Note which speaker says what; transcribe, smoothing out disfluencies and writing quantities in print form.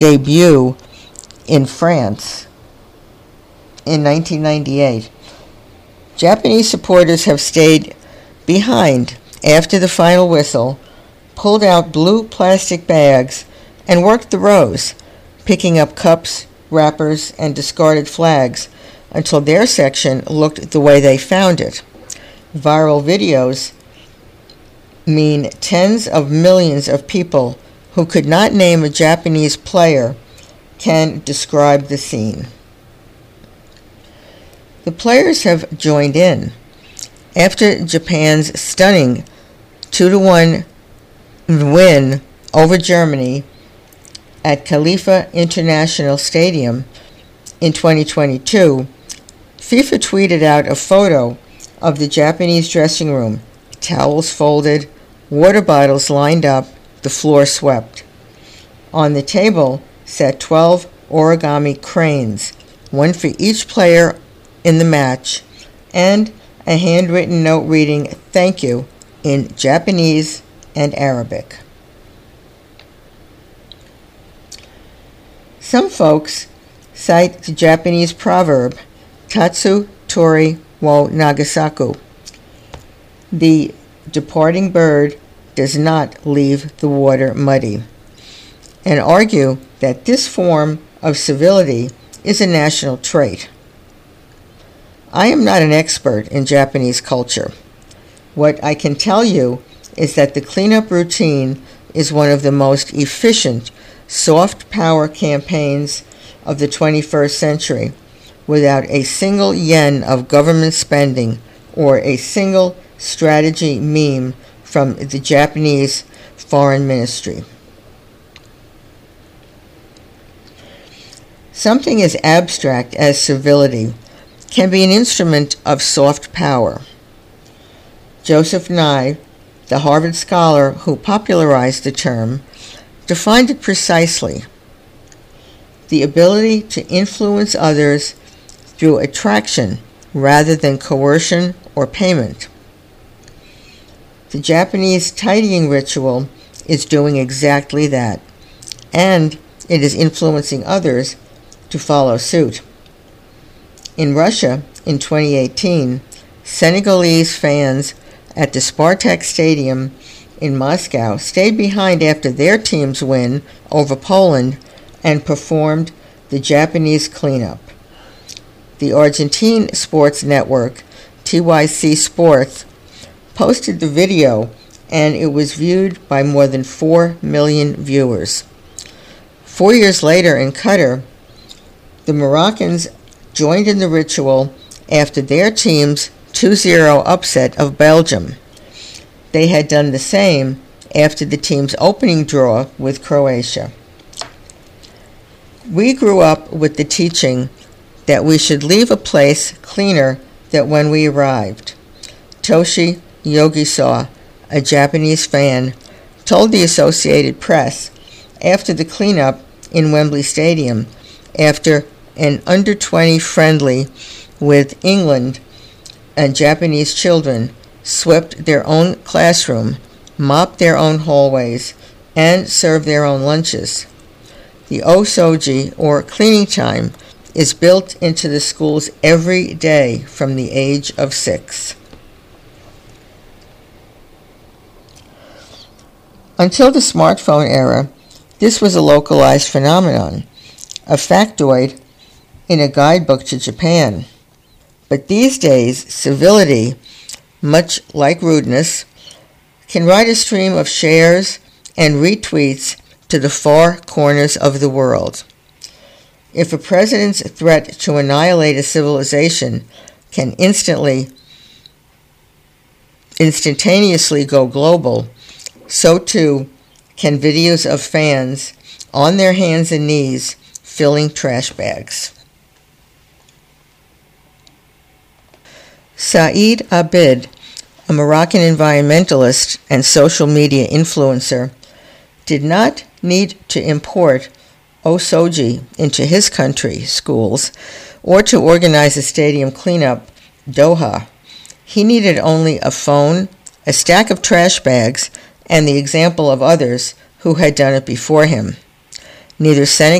Speaker 1: debut in France in 1998. Japanese supporters have stayed behind after the final whistle, pulled out blue plastic bags, and worked the rows, picking up cups, wrappers, and discarded flags until their section looked the way they found it. Viral videos mean tens of millions of people who could not name a Japanese player can describe the scene. The players have joined in. After Japan's stunning 2-1 win over Germany at Khalifa International Stadium in 2022, FIFA tweeted out a photo of the Japanese dressing room, towels folded, water bottles lined up, the floor swept. On the table sat 12 origami cranes, one for each player in the match, and a handwritten note reading "Thank you" in Japanese and Arabic. Some folks cite the Japanese proverb, Tatsu Tori wo Nagasaku. The departing bird does not leave the water muddy, and argue that this form of civility is a national trait. I am not an expert in Japanese culture. What I can tell you is that the cleanup routine is one of the most efficient soft power campaigns of the 21st century, without a single yen of government spending or a single strategy meme from the Japanese Foreign Ministry. Something as abstract as civility can be an instrument of soft power. Joseph Nye, the Harvard scholar who popularized the term, defined it precisely: the ability to influence others through attraction rather than coercion or payment. The Japanese tidying ritual is doing exactly that, and it is influencing others to follow suit. In Russia, in 2018, Senegalese fans at the Spartak Stadium in Moscow stayed behind after their team's win over Poland and performed the Japanese cleanup. The Argentine sports network, TYC Sports, posted the video, and it was viewed by more than 4 million viewers. 4 years later in Qatar, the Moroccans joined in the ritual after their team's 2-0 upset of Belgium. They had done the same after the team's opening draw with Croatia. We grew up with the teaching that we should leave a place cleaner than when we arrived. Toshi Yogisawa, a Japanese fan, told the Associated Press after the cleanup in Wembley Stadium, after an under-20 friendly with England, and Japanese children swept their own classroom, mopped their own hallways, and served their own lunches. The osoji, or cleaning time, is built into the schools every day from the age of 6. Until the smartphone era, this was a localized phenomenon, a factoid in a guidebook to Japan. But these days, civility, much like rudeness, can ride a stream of shares and retweets to the far corners of the world. If a president's threat to annihilate a civilization can instantaneously go global, so too can videos of fans on their hands and knees filling trash bags. Saeed Abid, a Moroccan environmentalist and social media influencer, did not need to import osoji into his country schools or to organize a stadium cleanup, Doha. He needed only a phone, a stack of trash bags, and the example of others who had done it before him. Neither Senate